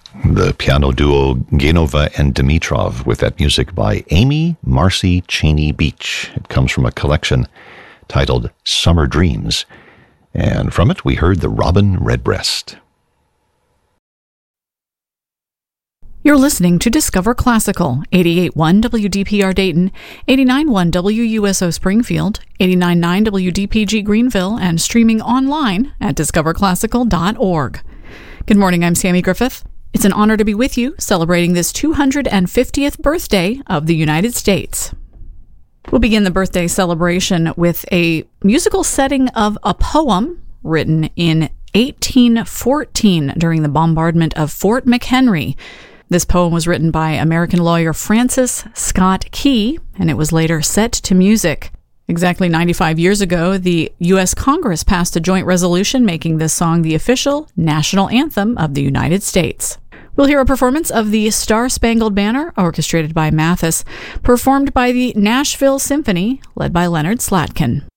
The piano duo Genova and Dimitrov with that music by Amy Marcy Cheney Beach. It comes from a collection titled Summer Dreams, and from it we heard the Robin Redbreast. You're listening to Discover Classical, 88.1 WDPR Dayton, 89.1 WUSO Springfield, 89.9 WDPG Greenville, and streaming online at discoverclassical.org. Good morning, I'm Sammy Griffith. It's an honor to be with you, celebrating this 250th birthday of the United States. We'll begin the birthday celebration with a musical setting of a poem written in 1814 during the bombardment of Fort McHenry. This poem was written by American lawyer Francis Scott Key, and it was later set to music. Exactly 95 years ago, the U.S. Congress passed a joint resolution making this song the official national anthem of the United States. We'll hear a performance of the Star-Spangled Banner, orchestrated by Mathis, performed by the Nashville Symphony, led by Leonard Slatkin.